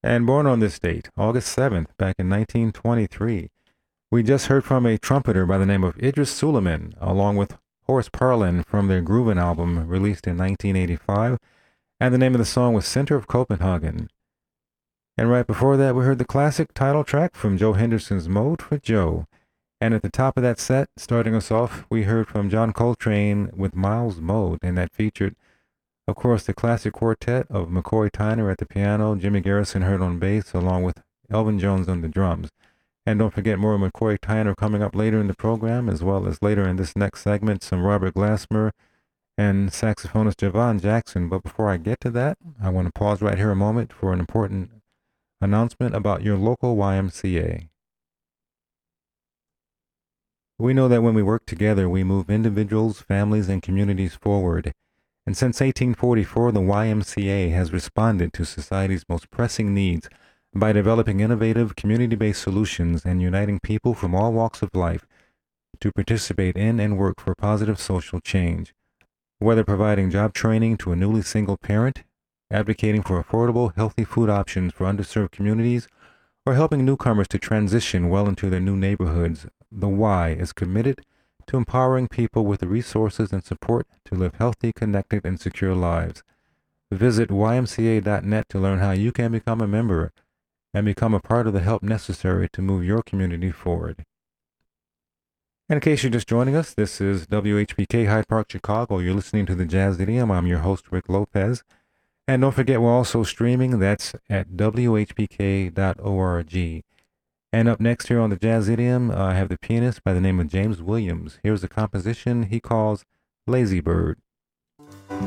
and born on this date, August 7th, back in 1923. We just heard from a trumpeter by the name of Idris Suleiman, along with Horace Parlan from their Groovin' album released in 1985, and the name of the song was Center of Copenhagen. And right before that, we heard the classic title track from Joe Henderson's Mode for Joe. And at the top of that set, starting us off, we heard from John Coltrane with Miles Mode, and that featured, of course, the classic quartet of McCoy Tyner at the piano, Jimmy Garrison heard on bass, along with Elvin Jones on the drums. And don't forget more McCoy Tyner coming up later in the program, as well as later in this next segment, some Robert Glasper and saxophonist Javon Jackson. But before I get to that, I want to pause right here a moment for an important announcement about your local YMCA. We know that when we work together, we move individuals, families, and communities forward. And since 1844, the YMCA has responded to society's most pressing needs by developing innovative, community-based solutions and uniting people from all walks of life to participate in and work for positive social change. Whether providing job training to a newly single parent, advocating for affordable, healthy food options for underserved communities, or helping newcomers to transition well into their new neighborhoods, the Y is committed to empowering people with the resources and support to live healthy, connected, and secure lives. Visit ymca.net to learn how you can become a member and become a part of the help necessary to move your community forward. And in case you're just joining us, this is WHPK Hyde Park, Chicago. You're listening to the Jazz Idiom. I'm your host, Rick Lopez. And don't forget, we're also streaming. That's at WHPK.org. And up next here on the Jazz Idiom, I have the pianist by the name of James Williams. Here's a composition he calls Lazy Bird.